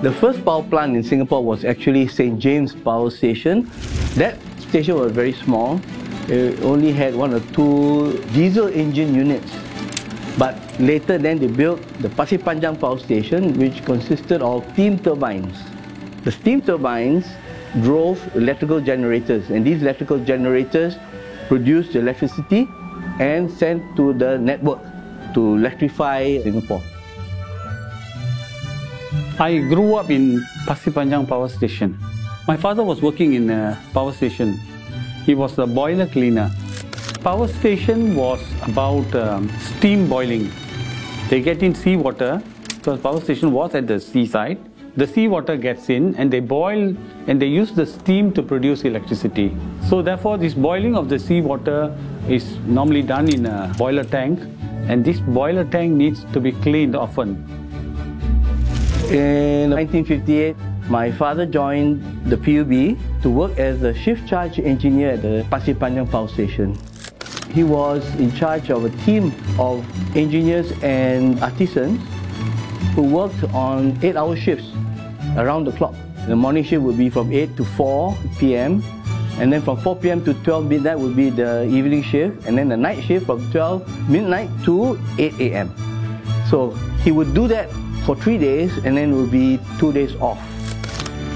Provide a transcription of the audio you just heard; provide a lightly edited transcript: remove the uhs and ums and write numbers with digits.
The first power plant in Singapore was actually St. James Power Station. That station was very small. It only had 1 or 2 diesel engine units. But later then they built the Pasir Panjang Power Station, which consisted of steam turbines. The steam turbines drove electrical generators, and these electrical generators produced electricity and sent to the network to electrify Singapore. I grew up in Pasir Panjang Power Station. My father was working in a power station. He was the boiler cleaner. Power station was about steam boiling. They get in seawater, because power station was at the seaside. The seawater gets in and they boil and they use the steam to produce electricity. So therefore this boiling of the seawater is normally done in a boiler tank, and this boiler tank needs to be cleaned often. In 1958, my father joined the PUB to work as a shift charge engineer at the Pasir Panjang Power Station. He was in charge of a team of engineers and artisans who worked on 8-hour shifts around the clock. The morning shift would be from 8 to 4 p.m. and then from 4 p.m. to 12 midnight would be the evening shift, and then the night shift from 12 midnight to 8 a.m. So he would do that for 3 days and then would be 2 days off.